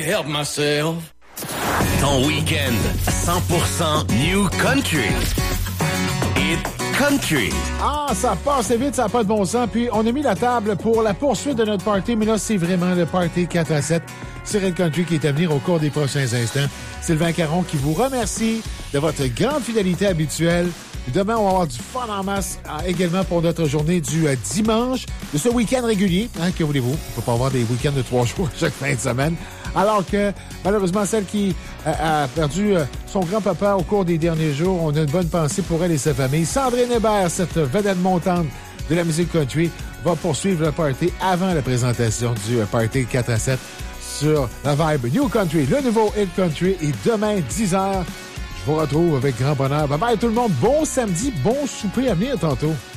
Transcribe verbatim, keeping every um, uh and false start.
Help myself. Ton week-end cent pour cent New Country. Hit Country. Ah, ça passe vite, ça n'a pas de bon sens. Puis on a mis la table pour la poursuite de notre party, mais là, c'est vraiment le party quatre à sept sur Hit Country qui est à venir au cours des prochains instants. Sylvain Caron qui vous remercie de votre grande fidélité habituelle. Demain, on va avoir du fun en masse euh, également pour notre journée du euh, dimanche, de ce week-end régulier. Hein, que voulez-vous? On ne peut pas avoir des week-ends de trois jours chaque fin de semaine. Alors que, malheureusement, celle qui euh, a perdu euh, son grand-papa au cours des derniers jours, on a une bonne pensée pour elle et sa famille. Sandrine Hébert, cette vedette montante de la musique country, va poursuivre le party avant la présentation du euh, party quatre à sept sur la vibe New Country, le nouveau Hit Country. Et demain, dix heures, je vous retrouve avec grand bonheur. Bye bye tout le monde. Bon samedi, bon souper à venir tantôt.